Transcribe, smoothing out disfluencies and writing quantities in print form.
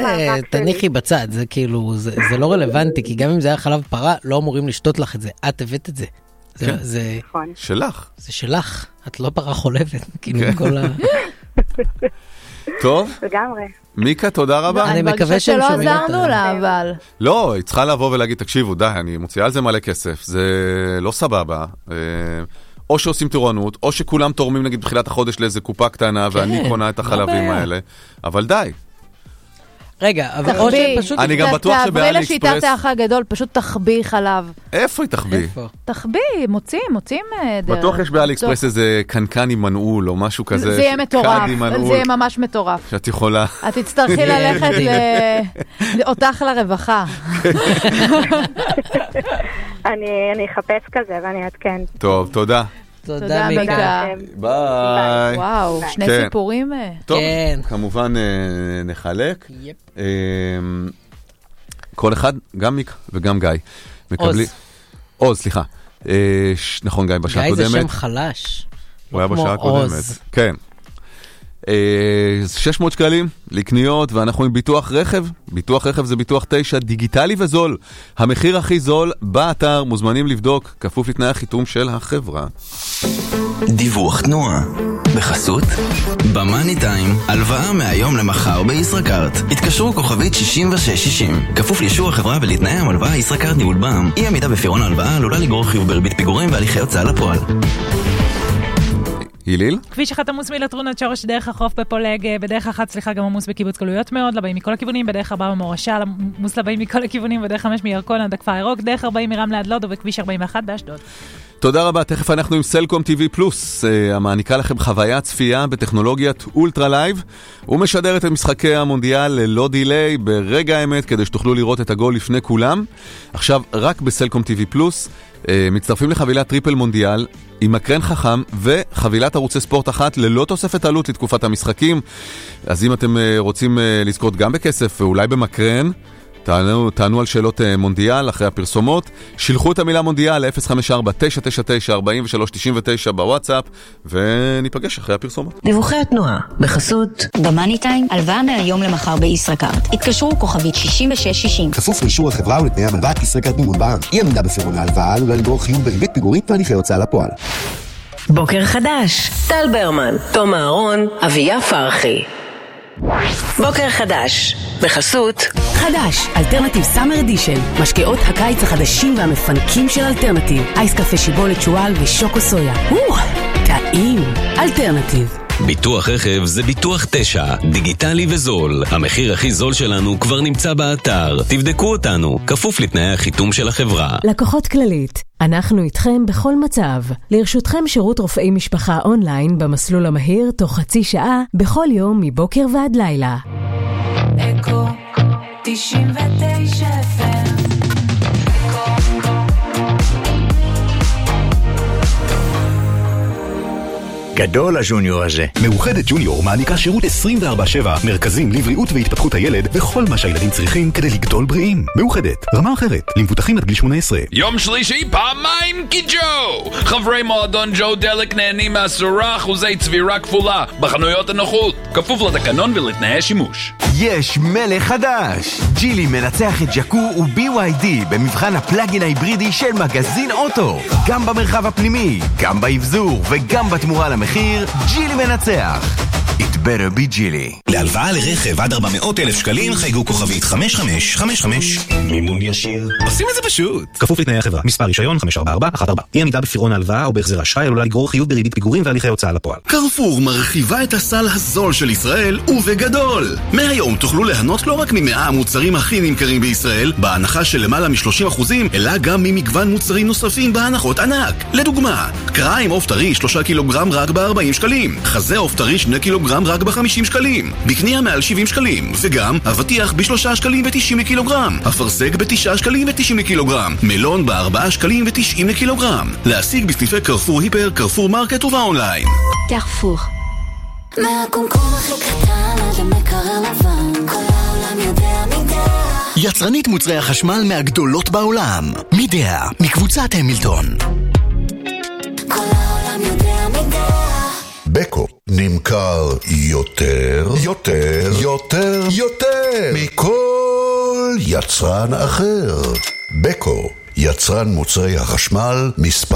תניחי בצד, זה כאילו, זה לא רלוונטי, כי גם אם זה היה חלב פרה, לא אמורים לשתות לך את זה. את הבאת את זה. זה שלך. זה שלך. את לא פרה חולבת, כאילו כל ה... טוב. לגמרי. מיקה, תודה רבה. אני מקווה שהם שלא שומעים אותה. עזרנו לה, אבל... לא, היא צריכה לבוא ולהגיד, תקשיבו, די, אני מוציאה על זה מלא כסף, זה לא סבבה. או שעושים תורנות, או שכולם תורמים נגיד בתחילת החודש לאיזה קופה קטנה, ואני קונה את החלבים האלה. אבל די. רגע, אבל או שפשוט... אני גם בטוח תעברי שבאלי לשיטת אקספרס... האח הגדול, פשוט תחביא חלב. איפה היא תחביא? תחביא, מוצאים דרך. בטוח יש באלי אקספרס איזה קנקן עם מנעול, או משהו כזה. זה יהיה מטורף, זה יהיה ממש מטורף. שאת יכולה... את תצטרכי ללכת אותך לרווחה. אני אחפש כזה ואני אעדכן. טוב, תודה. תודה מיקה. ביי. וואו, שני סיפורים. טוב, כמובן נחלק. כל אחד, גם מיקה וגם גיא. עוז, סליחה. נכון, גיא בשעה קודמת. גיא זה שם חלש. הוא היה בשעה קודמת. כן. 600 שקלים לקניות, ואנחנו עם ביטוח רכב. ביטוח רכב זה ביטוח 9, דיגיטלי וזול. המחיר הכי זול באתר, מוזמנים לבדוק, כפוף לתנאי החיתום של החברה. דיווח תנועה בחסות במאני טיים, הלוואה מהיום למחר בישראכרט. התקשרו כוכבית 6660, כפוף לאישור החברה ולתנאי המלוואה. ישראכרט ניהול בע"מ. אי עמידה בפירעון ההלוואה עלולה לגרור חיוב בריבית פיגורים והליכי הוצאה לפועל. היליל? כביש אחד עמוס מלטרונת שורש דרך החוף בפולג, בדרך אחת גם עמוס בקיבוץ גלויות מאוד, לבאים מכל הכיוונים, בדרך 4 במורשה, עמוס לבאים מכל הכיוונים, בדרך 5 מירקון עד הכפר הירוק, דרך 40 מרמלה עד לוד, ובכביש 41 באשדוד. תודה רבה, תכף אנחנו עם סלקום TV פלוס, המעניקה לכם חוויה צפייה בטכנולוגיית אולטרה לייב, ומשדרת את משחקי המונדיאל ללא דיליי, ברגע האמת, כדי שתוכלו לראות את הגול לפני כולם. עכשיו, רק בסלקום TV פלוס, מצטרפים לחבילת טריפל מונדיאל, עם מקרן חכם וחבילת ערוצי ספורט אחת ללא תוספת עלות לתקופת המשחקים. אז אם אתם רוצים לזכות גם בכסף ואולי במקרן, תענו על שאלות מונדיאל אחרי הפרסומות. שילחו את המילה מונדיאל ל-054-999-4399 בוואטסאפ, וניפגש אחרי הפרסומות. דיווחי התנועה בחסות במאני טיים, הלוואה מהיום למחר בישראכרט. התקשרו כוכבית 6660. כפוף לאישור החברה ולתנאי המלווה. ישראכרט ניהול בע"מ. אי עמידה בפירעון ההלוואה עלולה לגרור חיוב בריבית פיגורים והליכי הוצאה לפועל. בוקר חדש, טל ברמן, תום אהרון, אביה פרחי. בוקר חדש, בחסות חדש, אלטרנטיב סאמר אדישן, משקאות הקיץ החדשים והמפנקים של אלטרנטיב, אייס קפה שיבולת שואל ושוקו סויה. טעים, אלטרנטיב. ביטוח רכב זה ביטוח 9, דיגיטלי וזול. המחיר הכי זול שלנו כבר נמצא באתר. תבדקו אותנו, כפוף לתנאי החיתום של החברה. לקוחות כללית, אנחנו איתכם בכל מצב. לרשותכם שירות רופאי משפחה אונליין במסלול המהיר תוך חצי שעה, בכל יום מבוקר ועד לילה. אקו 99 FM. גדול הג'וניור הזה. מאוחדת ג'וניור מעניקה שירות 24/7, מרכזים לבריאות והתפתחות הילד וכל מה שהילדים צריכים כדי לגדול בריאים. מאוחדת, רמה אחרת, למבוטחים עד גיל 18. יום שלישי, פעמיים קיג'ו! חברי מועדון ג'ו דלק נהנים מ10% צבירה כפולה בחנויות הנוחות, כפוף לתקנון ולתנאי שימוש. יש מלך חדש! ג'ילי מנצח את ג'קו ו-BYD במבחן הפלאגין ההיברידי של מגזין אוטו. גם במרחב הפנימי, גם באבזור וגם בתמורה למחיר, ג'ילי מנצח. It better be ג'ילי. להלוואה לרכב עד 400,000 שקלים חייגו כוכבית 5555. מימון ישיר. עושים את זה פשוט. כפוף לתנאי החברה. מספר רישיון 54414. אי עמידה בפירעון ההלוואה או בהחזר אשראי עלולה לגרור חיוב בריבית פיגורים והליכי הוצאה לפועל. קרפור מרחיבה את הסל הזול של ישראל ובגדול. מהיום תוכלו ליהנות לא רק מ100 המוצרים הכי נמכרים בישראל, בהנחה של למעלה מ30%, אלא גם ממגוון מוצרים נוספים בהנחות ענק. לדוגמה, קריים עוף טרי 3 קילוגרם רק ב-40 שקלים. חזה עוף טרי 2 קילוגרם רק ב-50 שקלים. בקנייה מעל 70 שקלים. וגם אבטיח ב3 שקלים ו90 לקילוגרם. אפרסק ב9 שקלים ו90 לקילוגרם. מלון ב4 שקלים ו90 לקילוגרם. להשיג בסניפי קרפור היפר, קרפור מרקט ובאונליין. קרפור. מהקומקום הכי קטן עד המקרר לבן, כל העולם יודע מידע. יצרנית מוצרי החשמל מהגדולות בעולם. מידע, מקבוצת המילטון. כל העולם יודע מידע. בקו נמכר יותר מכל יצרן אחר. בקו, יצרן מוצרי החשמל מספר